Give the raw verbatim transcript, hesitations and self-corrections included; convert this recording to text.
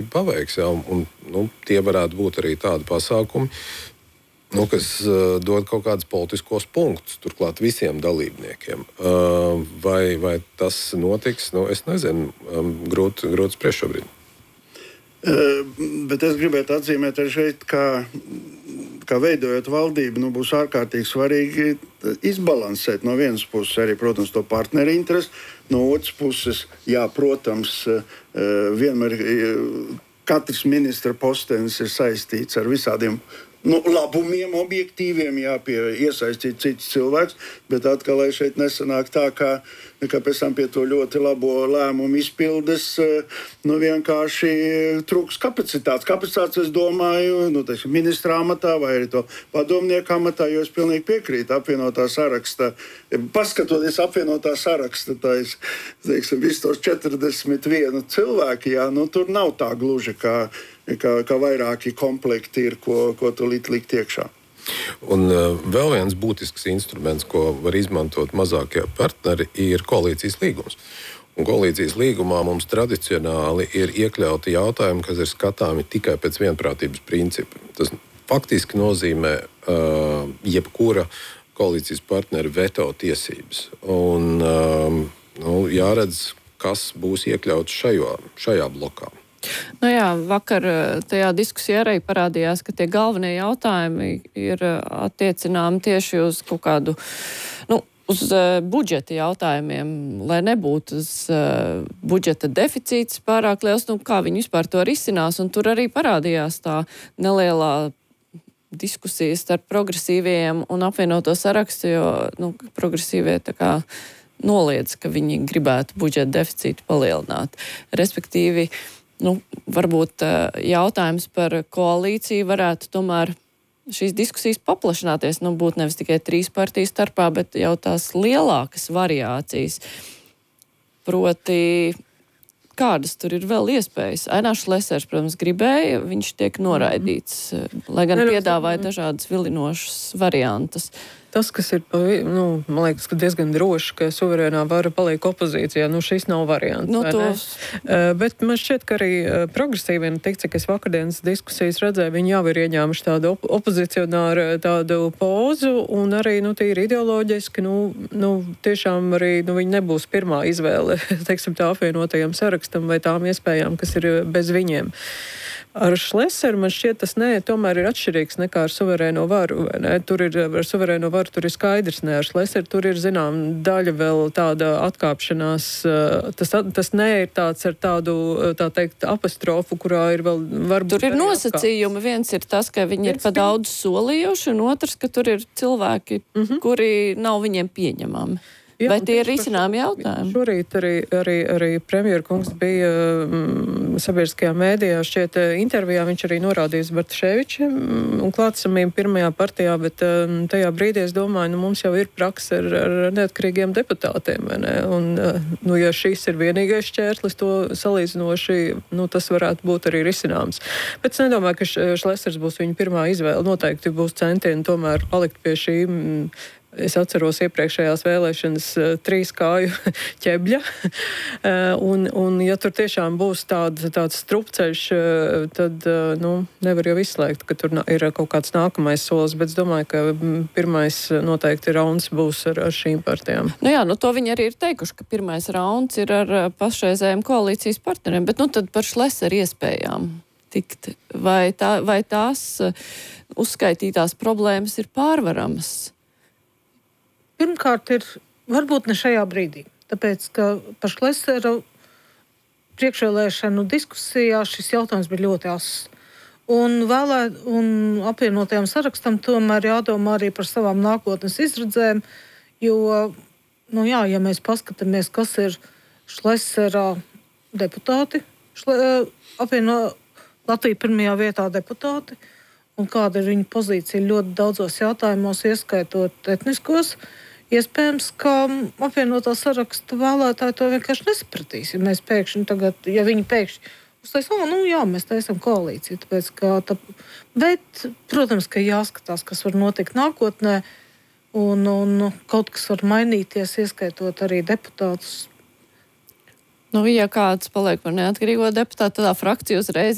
paveiks. Jā, un, nu, tie varētu būt arī tādi pasākumi, nu, kas uh, dod kaut kādus politiskos punktus, turklāt visiem dalībniekiem. Uh, vai, vai tas notiks? Nu, es nezinu, um, grūti, grūti spriest šobrīd. Uh, bet es gribētu atzīmēt arī šeit, ka kā veidojot valdību, nu, būs ārkārtīgi svarīgi izbalansēt no vienas puses arī, protams, to partneru interesi, no otras puses, jā, protams, vienmēr katrs ministra postenis ir saistīts ar visādiem nu, labumiem objektīviem, jā, pie iesaistīt citus cilvēkus, bet atkal, lai šeit nesanāk tā, ka, ka pēc tam pie to ļoti labo lēmumu izpildes, nu, vienkārši trūks kapacitātes. Kapacitātes, es domāju, nu, teiksim, ministra amatā vai arī to padomnieku amatā, jo es pilnīgi piekrītu apvienotā saraksta. Paskatoties apvienotā saraksta, tā es, teiksim, visus tos četrdesmit vienu cilvēki, jā, nu, tur nav tā gluži, kā Kā, kā vairāki komplekti ir, ko, ko tu likt, likt iekšā. Un uh, vēl viens būtisks instruments, ko var izmantot mazākie partneri, ir koalīcijas līgums. Un koalīcijas līgumā mums tradicionāli ir iekļauti jautājumi, kas ir skatāmi tikai pēc vienprātības principa. Tas faktiski nozīmē uh, jebkura koalīcijas partnera veto tiesības. Un um, nu, jāredz, kas būs iekļauts šajā, šajā blokā. Nu jā, vakar tajā diskusijā arī parādījās, ka tie galvenie jautājumi ir attiecināmi tieši uz kaut kādu, nu, uz uh, budžeta jautājumiem, lai nebūtu uz uh, budžeta deficīts pārāk liels, nu, kā viņi vispār to risinās, un tur arī parādījās tā nelielā diskusija starp progresīviem un apvienoto sarakstu, jo, nu, progresīvie tā kā noliedz, ka viņi gribētu budžeta deficītu palielināt. Respektīvi, nu, varbūt jautājums par koalīciju varētu tomēr šīs diskusijas paplašināties, nu, būt nevis tikai trīs partiju starpā, bet jau tās lielākas variācijas. Proti, kādas tur ir vēl iespējas? Ainārs Šlesers, protams, gribēja, viņš tiek noraidīts, lai gan piedāvāja dažādas vilinošas variantas. Tas, kas ir, nu, man liekas, ka diezgan droši, ka suverēnā vara paliek opozīcijā, nu, šis nav variants. Nu, tos... uh, bet man šķiet, ka arī uh, progresīviem, tik cik es vakardienas diskusijas redzēju, viņi jau ir ieņēmuši tādu op opozicionāru tādu pozu, un arī, nu, tīri ideoloģiski, nu, nu, tiešām arī, nu, viņi nebūs pirmā izvēle, teiksim, tā apvienotajam sarakstam vai tām iespējām, kas ir bez viņiem. Ar Šleseru man šķiet, tas nē, tomēr ir atšķirīgs nekā ar suverēno varu. Tur ir, ar suverēno varu tur ir skaidrs, ne ar Šleseru, tur ir, zinām, daļa vēl tāda atkāpšanās. Tas, tas nē ir tāds ar tādu, tā teikt, apostrofu, kurā ir vēl varbūt... Tur ir nosacījumi. Atkāpšanās. Viens ir tas, ka viņi ir pa daudz solījuši, un otrs, ka tur ir cilvēki, mm-hmm. kuri nav viņiem pieņemami. Jā, vai tie ir risinājumi jautājumi? Šorīt arī, arī, arī premjera kungs bija mm, sabiedriskajā mēdījā, šķiet intervijā, viņš arī norādījis Bartaševičiem un klātsamību pirmajā partijā, bet um, tajā brīdī es domāju, nu mums jau ir praksa ar, ar neatkarīgiem deputātiem, vai ne? Un, nu, ja šis ir vienīgais šķērslis, to salīdzinoši, nu, tas varētu būt arī risināms. Bet es nedomāju, ka Šlesers būs viņa pirmā izvēle. Noteikti būs centieni tomēr palikt pie šīm. Es atceros iepriekšējās vēlēšanas uh, trīs kāju ķebļa, uh, un, un ja tur tiešām būs tād, tāds strupceļš, uh, tad, uh, nu, nevar jau izslēgt, ka tur ir kaut kāds nākamais solis, bet es domāju, ka pirmais noteikti rauns būs ar, ar šīm partijām. Nu jā, nu to viņi arī ir teikuši, ka pirmais rauns ir ar pašreizējiem koalīcijas partneriem, bet nu tad par Šleseru iespējām tikt. Vai, tā, vai tās uh, uzskaitītās problēmas ir pārvaramas? Pirmkārt ir, varbūt ne šajā brīdī, tāpēc, ka par Šleseru priekšvēlēšanu diskusijā šis jautājums bija ļoti ass. Un, vēlē, un apvienotajam sarakstam tomēr jādomā arī par savām nākotnes izredzēm, jo, nu jā, ja mēs paskatāmies, kas ir Šlesera deputāti, šle, apvieno Latviju pirmajā vietā deputāti, un kāda ir viņa pozīcija ļoti daudzos jautājumos, ieskaitot etniskos, iespējams, ka apvienotā saraksta vēlētāji to vienkārši nesapratīs. Ja mēs pēkšņi tagad, ja viņi pēkšņi uztais, o, nu jā, mēs taisam koalīciju. Tāpēc, ka tā, bet, protams, ka jāskatās, kas var notikt nākotnē, un, un kaut kas var mainīties, ieskaitot arī deputātus. Nu, ja kāds paliek par neatkarīgo deputātu, tādā frakcija uzreiz